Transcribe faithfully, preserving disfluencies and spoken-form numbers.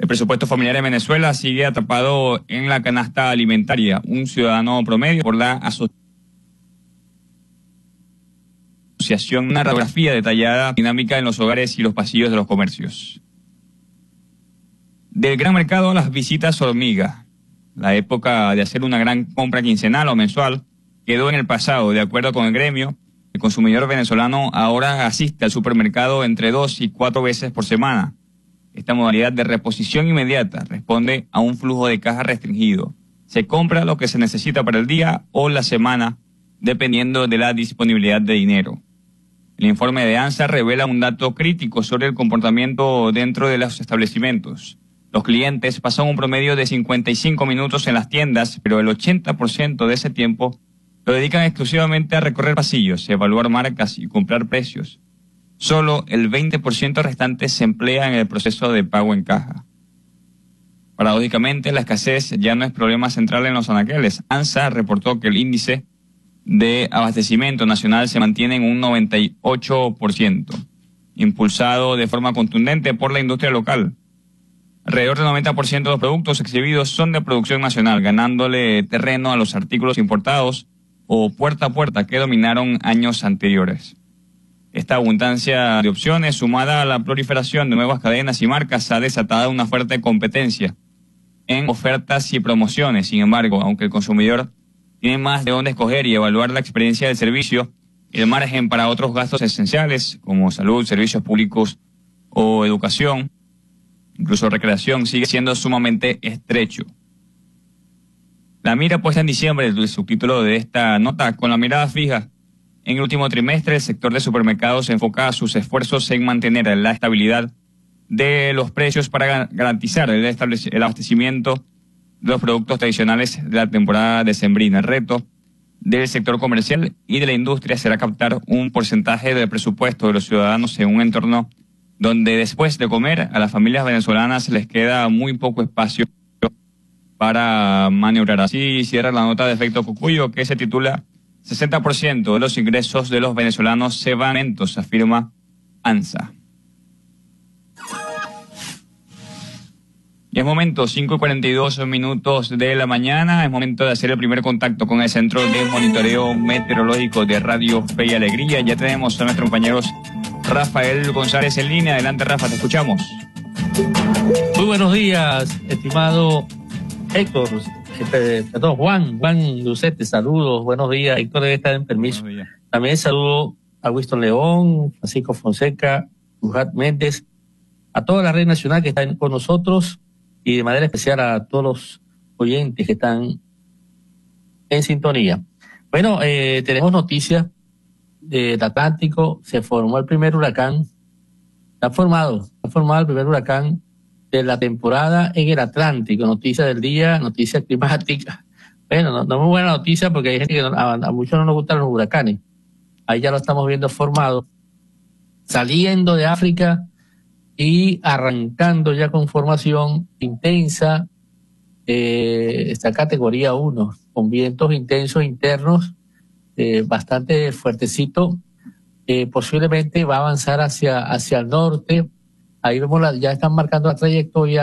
El presupuesto familiar en Venezuela sigue atrapado en la canasta alimentaria. Un ciudadano promedio por la asociación, una radiografía detallada, dinámica en los hogares y los pasillos de los comercios. Del gran mercado a las visitas hormiga. La época de hacer una gran compra quincenal o mensual quedó en el pasado. De acuerdo con el gremio, el consumidor venezolano ahora asiste al supermercado entre dos y cuatro veces por semana. Esta modalidad de reposición inmediata responde a un flujo de caja restringido. Se compra lo que se necesita para el día o la semana, dependiendo de la disponibilidad de dinero. El informe de ANSA revela un dato crítico sobre el comportamiento dentro de los establecimientos. Los clientes pasan un promedio de cincuenta y cinco minutos en las tiendas, pero el ochenta por ciento de ese tiempo lo dedican exclusivamente a recorrer pasillos, evaluar marcas y comprar precios. Solo el veinte por ciento restante se emplea en el proceso de pago en caja. Paradójicamente, la escasez ya no es problema central en los anaqueles. ANSA reportó que el índice de abastecimiento nacional se mantiene en un noventa y ocho por ciento, impulsado de forma contundente por la industria local. Alrededor del noventa por ciento de los productos exhibidos son de producción nacional, ganándole terreno a los artículos importados o puerta a puerta que dominaron años anteriores. Esta abundancia de opciones, sumada a la proliferación de nuevas cadenas y marcas, ha desatado una fuerte competencia en ofertas y promociones. Sin embargo, aunque el consumidor tiene más de dónde escoger y evaluar la experiencia del servicio, el margen para otros gastos esenciales, como salud, servicios públicos o educación, incluso recreación, sigue siendo sumamente estrecho. La mira puesta en diciembre, el subtítulo de esta nota, con la mirada fija en el último trimestre, el sector de supermercados enfoca sus esfuerzos en mantener la estabilidad de los precios para garantizar el, el abastecimiento de los productos tradicionales de la temporada decembrina. El reto del sector comercial y de la industria será captar un porcentaje del presupuesto de los ciudadanos en un entorno donde después de comer a las familias venezolanas les queda muy poco espacio para maniobrar. Así cierra la nota de Efecto Cocuyo, que se titula sesenta por ciento de los ingresos de los venezolanos se van lentos, afirma ANSA. Y es momento, cinco y cuarenta y dos minutos de la mañana, es momento de hacer el primer contacto con el Centro de Monitoreo Meteorológico de Radio Fe y Alegría. Ya tenemos a nuestros compañeros Rafael González en línea. Adelante, Rafa, te escuchamos. Muy buenos días, estimado Héctor. Este, perdón, Juan, Juan Lucete, saludos, buenos días. Héctor debe estar en permiso. También saludo a Winston León, Francisco Fonseca, Lujat Méndez, a toda la red nacional que está con nosotros y de manera especial a todos los oyentes que están en sintonía. Bueno, eh, tenemos noticias del Atlántico. Se formó el primer huracán, está formado, está formado el primer huracán de la temporada en el Atlántico. Noticia del día, noticia climática. Bueno, no, no es muy buena noticia porque hay gente que no, a, a muchos no nos gustan los huracanes. Ahí ya lo estamos viendo formado, saliendo de África y arrancando ya con formación intensa, eh, esta categoría uno, con vientos intensos internos, eh, bastante fuertecito. Eh, posiblemente va a avanzar hacia, hacia el norte. Ahí vemos, la, ya están marcando la trayectoria